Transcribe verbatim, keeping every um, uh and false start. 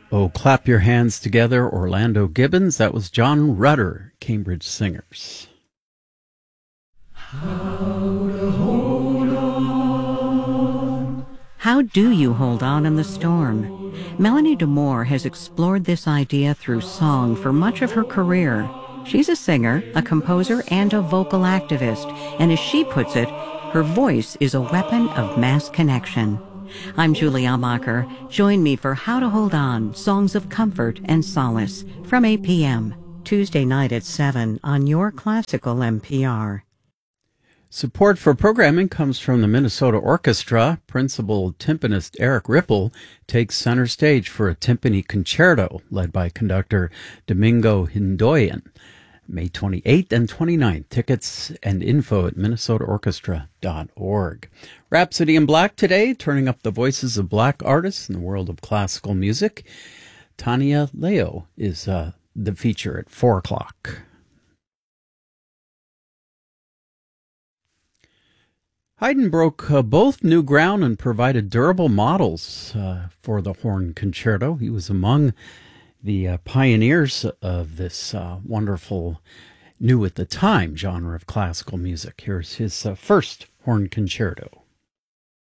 Oh, Clap Your Hands Together, Orlando Gibbons. That was John Rutter, Cambridge Singers. How to hold on. How do you hold on in the storm? Melanie DeMore has explored this idea through song for much of her career. She's a singer, a composer, and a vocal activist, and as she puts it, her voice is a weapon of mass connection. I'm Julie Almacher. Join me for How to Hold On, Songs of Comfort and Solace, from eight p.m. Tuesday night at seven on your classical N P R. Support for programming comes from the Minnesota Orchestra. Principal timpanist Eric Ripple takes center stage for a timpani concerto led by conductor Domingo Hindoyan. May twenty-eighth and twenty-ninth. Tickets and info at minnesota orchestra dot org. Rhapsody in Black today, turning up the voices of black artists in the world of classical music. Tanya Leo is uh, the feature at four o'clock. Haydn broke uh, both new ground and provided durable models uh, for the horn concerto. He was among the uh, pioneers of this uh, wonderful, new at the time, genre of classical music. Here's his uh, first horn concerto.